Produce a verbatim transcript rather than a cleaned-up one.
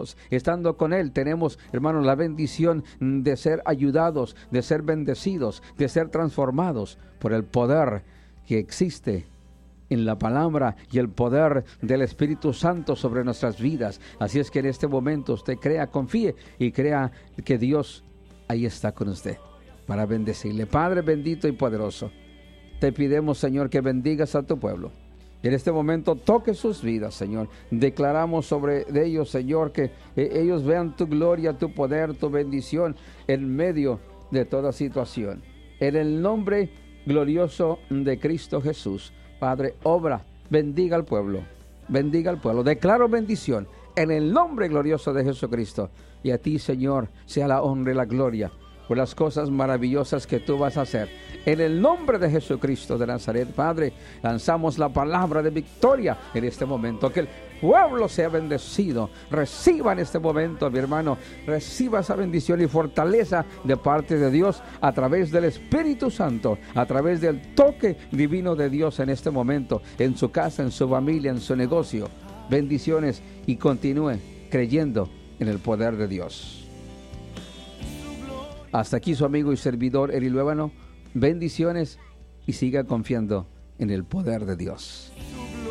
Dios. Estando con Él tenemos, hermanos, la bendición de ser ayudados, de ser bendecidos, de ser transformados por el poder que existe en la palabra y el poder del Espíritu Santo sobre nuestras vidas. Así es que en este momento usted crea, confíe y crea que Dios ahí está con usted para bendecirle. Padre bendito y poderoso, te pidemos, Señor, que bendigas a tu pueblo. En este momento toque sus vidas, Señor. Declaramos sobre de ellos, Señor, que eh, ellos vean tu gloria, tu poder, tu bendición en medio de toda situación. En el nombre glorioso de Cristo Jesús, Padre, obra, bendiga al pueblo, bendiga al pueblo. Declaro bendición en el nombre glorioso de Jesucristo. Y a ti, Señor, sea la honra y la gloria por las cosas maravillosas que tú vas a hacer. En el nombre de Jesucristo de Nazaret, Padre, lanzamos la palabra de victoria en este momento. Que el pueblo sea bendecido. Reciba en este momento, mi hermano, reciba esa bendición y fortaleza de parte de Dios a través del Espíritu Santo, a través del toque divino de Dios en este momento, en su casa, en su familia, en su negocio. Bendiciones y continúe creyendo en el poder de Dios. Hasta aquí su amigo y servidor Eri Luébano. Bendiciones y siga confiando en el poder de Dios.